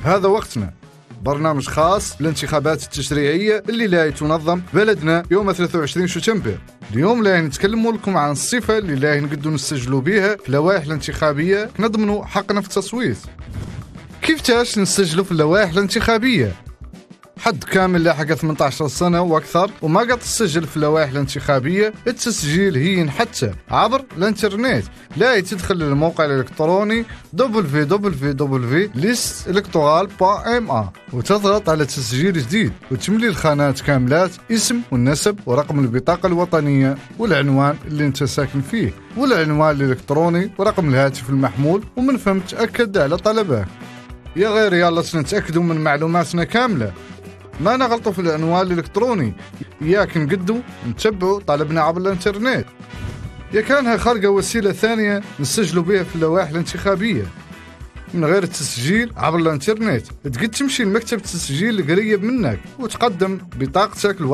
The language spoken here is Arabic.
هذا وقتنا، برنامج خاص بالانتخابات التشريعية اللي لا تنظم بلدنا يوم 23 شتنبر. اليوم لا نتكلموا لكم عن الصفة اللي لا نقدروا نسجلوا بها في اللوائح الانتخابية نضمنوا حقنا في التصويت. كيف نسجلوا في اللوائح الانتخابية؟ حد كامل لاحق 18 سنة وأكثر وما قد تسجل في اللوائح الانتخابية، التسجيل هين حتى عبر الانترنت. لا تدخل للموقع الإلكتروني www.listelectorale.ma وتضغط على تسجيل جديد وتملي الخانات كاملات: اسم والنسب ورقم البطاقة الوطنية والعنوان اللي انت ساكن فيه والعنوان الإلكتروني ورقم الهاتف المحمول، ومن فهم تأكد على طلبه. يا غير يلا نتأكدوا من معلوماتنا كاملة، ما نغلطوا في العنوان الإلكتروني، ياك نقدوا نتبعوا طلبنا عبر الانترنت. يا كانها خارجة وسيلة ثانية نسجلوا بها في اللوائح الانتخابية من غير التسجيل عبر الانترنت، تقد تمشي لمكتب التسجيل القريب منك وتقدم بطاقتك